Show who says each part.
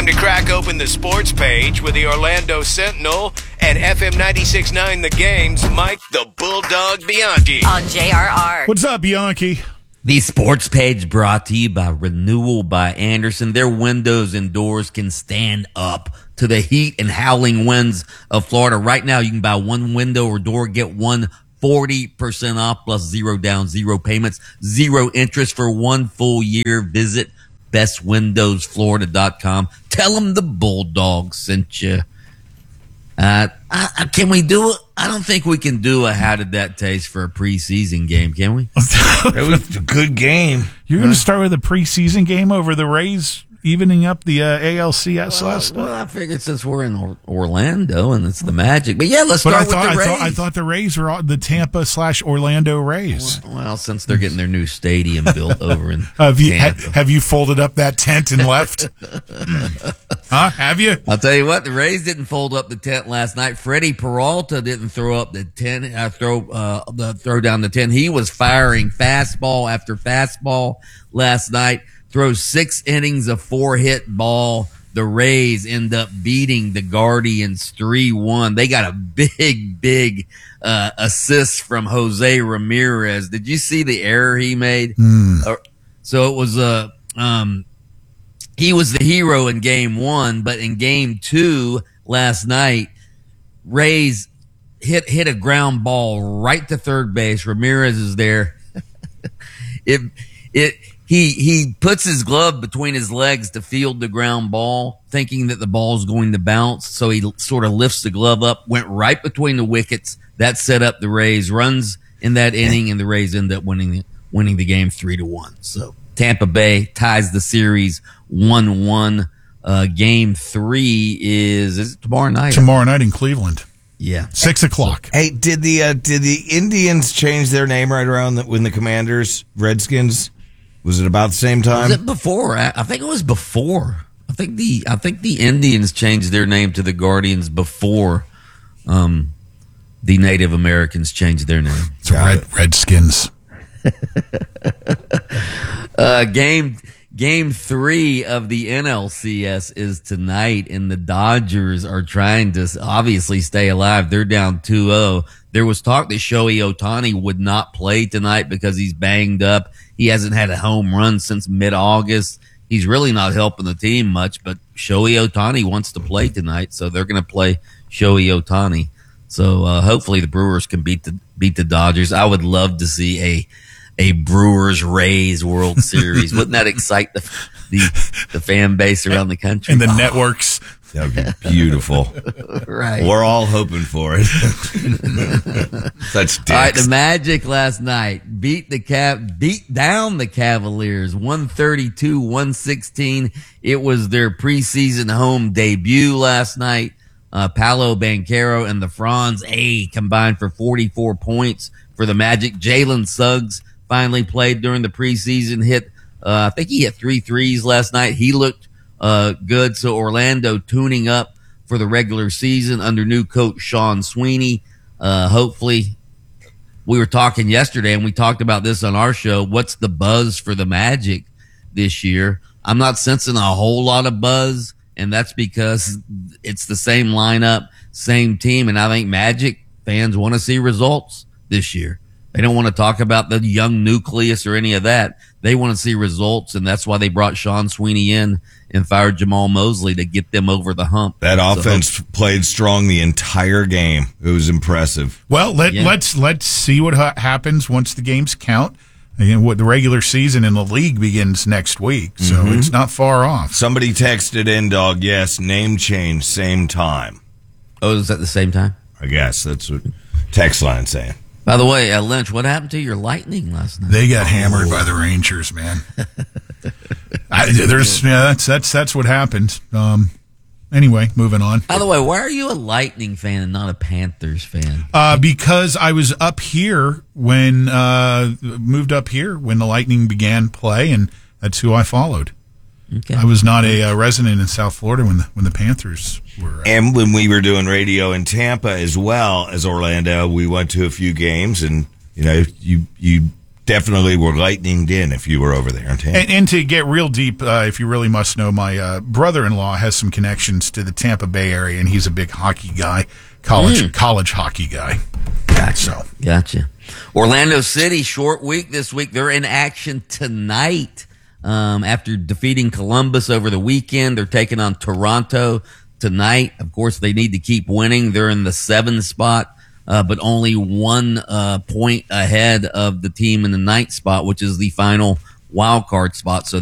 Speaker 1: Time to crack open the sports page with the Orlando Sentinel and FM 96.9 The Game's Mike the Bulldog Bianchi.
Speaker 2: On JRR.
Speaker 3: What's up, Bianchi?
Speaker 4: The sports page brought to you by Renewal by Andersen. Their windows and doors can stand up to the heat and howling winds of Florida. Right now, you can buy one window or door, get one 40% off plus 0 down, 0 payments, 0 interest for 1 full year. Visit bestwindowsflorida.com. Tell them the Bulldogs sent you. Can we do it? I don't think we can do a how did that taste for a preseason game, can we?
Speaker 5: It was a good game.
Speaker 3: You're going to start with a preseason game over the Rays evening up the ALCS last night?
Speaker 4: Well, I figured since we're in Orlando and it's the Magic. But yeah, let's start with the Rays.
Speaker 3: I thought the Rays were the Tampa/Orlando Rays.
Speaker 4: Well, since they're getting their new stadium built over in
Speaker 3: have
Speaker 4: Tampa.
Speaker 3: you folded up that tent and left? Huh? Have you?
Speaker 4: I'll tell you what, the Rays didn't fold up the tent last night. Freddie Peralta didn't throw up the tent, throw down the tent. He was firing fastball after fastball last night. Throws 6 innings of 4-hit ball. The Rays end up beating the Guardians 3-1. They got a big assist from Jose Ramirez. Did you see the error he made? So it was he was the hero in game 1, but in game 2 last night, Rays hit a ground ball right to third base. Ramirez is there. He puts his glove between his legs to field the ground ball, thinking that the ball is going to bounce. So he sort of lifts the glove up, went right between the wickets. That set up the Rays. Runs in that inning, and the Rays end up winning the game 3-1. So Tampa Bay ties the series 1-1. Game 3 is it tomorrow night?
Speaker 3: Tomorrow night in Cleveland.
Speaker 4: Yeah,
Speaker 3: 6:00.
Speaker 5: Hey, did the Indians change their name right around when the Commanders Redskins? Was it about the same time?
Speaker 4: Was it before? I think it was before. I think the Indians changed their name to the Guardians before the Native Americans changed their name.
Speaker 3: It's Redskins.
Speaker 4: Game 3 of the NLCS is tonight, and the Dodgers are trying to obviously stay alive. They're down 2-0. There was talk that Shohei Ohtani would not play tonight because he's banged up. He hasn't had a home run since mid-August. He's really not helping the team much, but Shohei Ohtani wants to play tonight, so they're going to play Shohei Ohtani. So hopefully the Brewers can beat the Dodgers. I would love to see a Brewers-Rays World Series. Wouldn't that excite the fan base around the country?
Speaker 3: And the networks.
Speaker 5: That would be beautiful.
Speaker 4: Right.
Speaker 5: We're all hoping for it. Such dicks.
Speaker 4: All right, the Magic last night beat down the Cavaliers 132-116. It was their preseason home debut last night. Paolo Banchero and the Franz A combined for 44 points for the Magic. Jalen Suggs finally played during the preseason. I think he hit 3 threes last night. He looked good. So Orlando tuning up for the regular season under new coach Sean Sweeney. Hopefully, we were talking yesterday and we talked about this on our show. What's the buzz for the Magic this year? I'm not sensing a whole lot of buzz, and that's because it's the same lineup, same team. And I think Magic fans want to see results this year. They don't want to talk about the young nucleus or any of that. They want to see results, and that's why they brought Sean Sweeney in and fired Jamal Mosley to get them over the hump.
Speaker 5: That offense played strong the entire game. It was impressive.
Speaker 3: Well, let's see what happens once the games count. What the regular season in the league begins next week, so it's not far off.
Speaker 5: Somebody texted in, dog. Yes, name change, same time.
Speaker 4: Oh, is that the same time?
Speaker 5: I guess that's what text line saying.
Speaker 4: By the way, Lynch, what happened to your Lightning last night?
Speaker 3: They got hammered by the Rangers, man. That's what happened. Anyway, moving on.
Speaker 4: By the way, why are you a Lightning fan and not a Panthers fan?
Speaker 3: Because I was up here when moved up here when the Lightning began play, and that's who I followed. Okay. I was not a resident in South Florida when the Panthers were.
Speaker 5: And when we were doing radio in Tampa as well as Orlando, we went to a few games, and you definitely were lightninged in if you were over there in Tampa.
Speaker 3: And to get real deep, if you really must know, my brother-in-law has some connections to the Tampa Bay area, and he's a big hockey guy, college hockey guy.
Speaker 4: Gotcha. Orlando City, short week this week. They're in action tonight. After defeating Columbus over the weekend, they're taking on Toronto tonight. Of course, they need to keep winning. They're in the 7th spot, but only 1 point ahead of the team in the 9th spot, which is the final wild card spot. So